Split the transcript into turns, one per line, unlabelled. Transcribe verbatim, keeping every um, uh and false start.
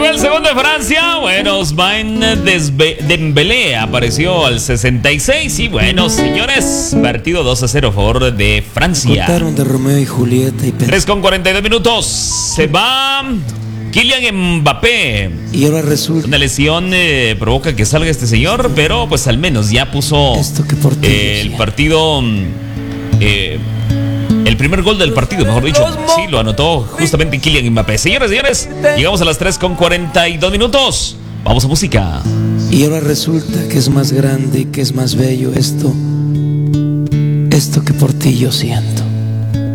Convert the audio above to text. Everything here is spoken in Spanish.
fue el segundo de Francia. Bueno, Ousmane Dembélé apareció al sesenta y seis. Y bueno, señores, partido dos a cero a favor de Francia.
Contaron de Romeo y Julieta y
tres con cuarenta y dos minutos. Se va Kylian Mbappé.
Y ahora resulta.
Una lesión eh, provoca que salga este señor, pero pues al menos ya puso
Esto que por ti
eh, el partido. Eh, el primer gol del partido, mejor dicho. Sí, lo anotó justamente Kylian Mbappé. Señores, señores, llegamos a las tres con cuarenta y dos minutos. Vamos a música.
Y ahora resulta que es más grande y que es más bello esto. Esto que por ti yo siento.